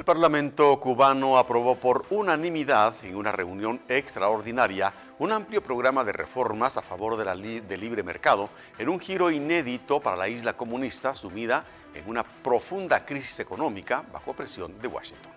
Parlamento cubano aprobó por unanimidad en una reunión extraordinaria un amplio programa de reformas a favor de libre mercado en un giro inédito para la isla comunista sumida en una profunda crisis económica bajo presión de Washington.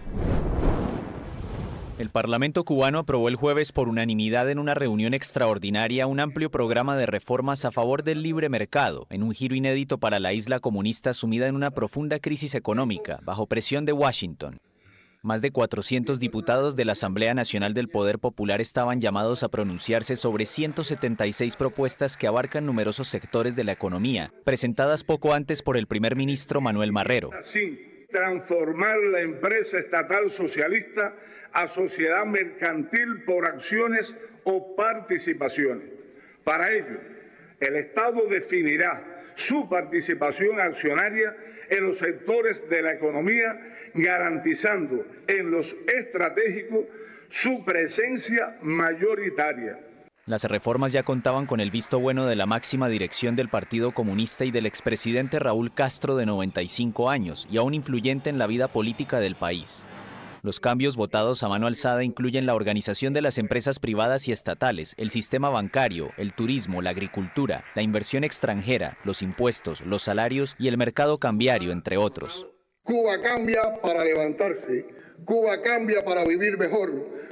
El Parlamento cubano aprobó el jueves por unanimidad en una reunión extraordinaria un amplio programa de reformas a favor del libre mercado, en un giro inédito para la isla comunista sumida en una profunda crisis económica, bajo presión de Washington. Más de 400 diputados de la Asamblea Nacional del Poder Popular estaban llamados a pronunciarse sobre 176 propuestas que abarcan numerosos sectores de la economía, presentadas poco antes por el primer ministro Manuel Marrero. Así, transformar la empresa estatal socialista a sociedad mercantil por acciones o participaciones. Para ello, el Estado definirá su participación accionaria en los sectores de la economía, garantizando en los estratégicos su presencia mayoritaria. Las reformas ya contaban con el visto bueno de la máxima dirección del Partido Comunista y del expresidente Raúl Castro, de 95 años, y aún influyente en la vida política del país. Los cambios votados a mano alzada incluyen la organización de las empresas privadas y estatales, el sistema bancario, el turismo, la agricultura, la inversión extranjera, los impuestos, los salarios y el mercado cambiario, entre otros. Cuba cambia para levantarse, Cuba cambia para vivir mejor,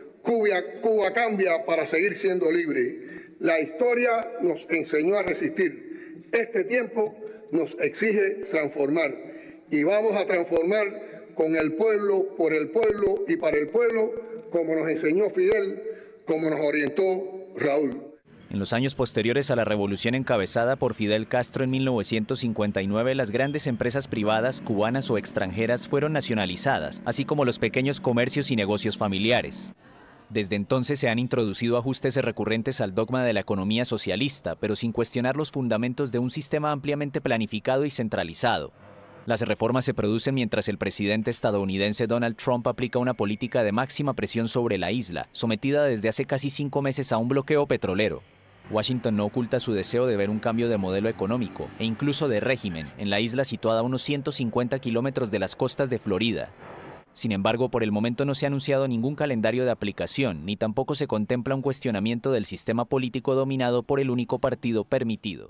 Cuba cambia para seguir siendo libre. La historia nos enseñó a resistir. Este tiempo nos exige transformar y vamos a transformar con el pueblo, por el pueblo y para el pueblo, como nos enseñó Fidel, como nos orientó Raúl. En los años posteriores a la revolución encabezada por Fidel Castro en 1959, las grandes empresas privadas, cubanas o extranjeras, fueron nacionalizadas, así como los pequeños comercios y negocios familiares. Desde entonces se han introducido ajustes recurrentes al dogma de la economía socialista, pero sin cuestionar los fundamentos de un sistema ampliamente planificado y centralizado. Las reformas se producen mientras el presidente estadounidense Donald Trump aplica una política de máxima presión sobre la isla, sometida desde hace casi 5 meses a un bloqueo petrolero. Washington no oculta su deseo de ver un cambio de modelo económico e incluso de régimen en la isla situada a unos 150 kilómetros de las costas de Florida. Sin embargo, por el momento no se ha anunciado ningún calendario de aplicación, ni tampoco se contempla un cuestionamiento del sistema político dominado por el único partido permitido.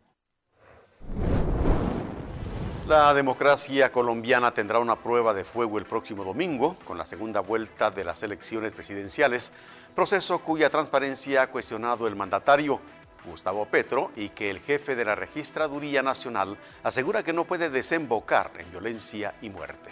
La democracia colombiana tendrá una prueba de fuego el próximo domingo con la segunda vuelta de las elecciones presidenciales, proceso cuya transparencia ha cuestionado el mandatario Gustavo Petro y que el jefe de la Registraduría Nacional asegura que no puede desembocar en violencia y muerte.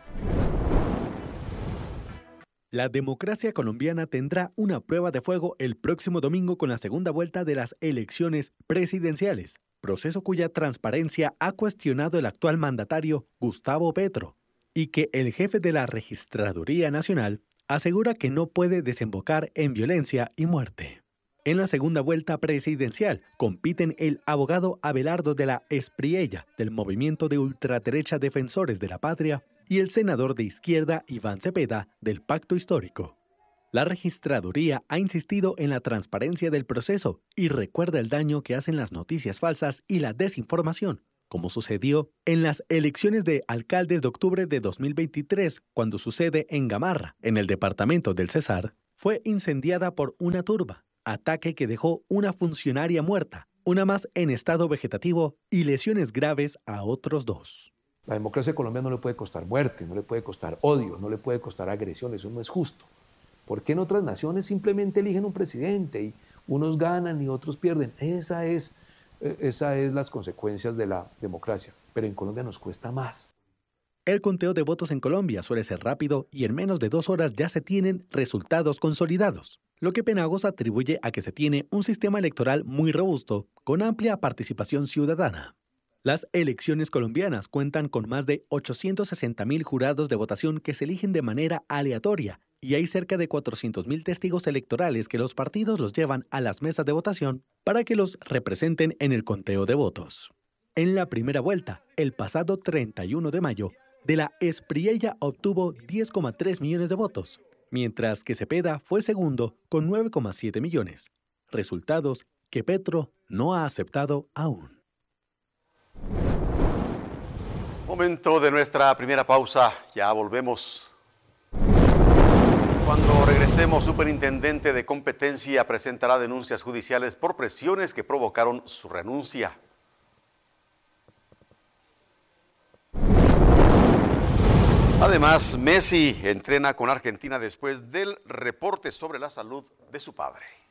La democracia colombiana tendrá una prueba de fuego el próximo domingo con la segunda vuelta de las elecciones presidenciales, proceso cuya transparencia ha cuestionado el actual mandatario Gustavo Petro, y que el jefe de la Registraduría Nacional asegura que no puede desembocar en violencia y muerte. En la segunda vuelta presidencial compiten el abogado Abelardo de la Espriella, del movimiento de ultraderecha Defensores de la Patria, y el senador de izquierda Iván Cepeda, del Pacto Histórico. La registraduría ha insistido en la transparencia del proceso y recuerda el daño que hacen las noticias falsas y la desinformación, como sucedió en las elecciones de alcaldes de octubre de 2023, cuando su sede en Gamarra, en el departamento del Cesar, fue incendiada por una turba, ataque que dejó una funcionaria muerta, una más en estado vegetativo y lesiones graves a otros 2. La democracia colombiana no le puede costar muerte, no le puede costar odio, no le puede costar agresión, eso no es justo. ¿Por qué en otras naciones simplemente eligen un presidente y unos ganan y otros pierden? Esa es las consecuencias de la democracia, pero en Colombia nos cuesta más. El conteo de votos en Colombia suele ser rápido y en menos de 2 horas ya se tienen resultados consolidados, lo que Penagos atribuye a que se tiene un sistema electoral muy robusto, con amplia participación ciudadana. Las elecciones colombianas cuentan con más de 860.000 jurados de votación que se eligen de manera aleatoria y hay cerca de 400.000 testigos electorales que los partidos los llevan a las mesas de votación para que los representen en el conteo de votos. En la primera vuelta, el pasado 31 de mayo, de la Espriella obtuvo 10,3 millones de votos, mientras que Cepeda fue segundo con 9,7 millones. Resultados que Petro no ha aceptado aún. Momento de nuestra primera pausa, ya volvemos. Cuando regresemos, superintendente de competencia presentará denuncias judiciales por presiones que provocaron su renuncia. Además, Messi entrena con Argentina después del reporte sobre la salud de su padre.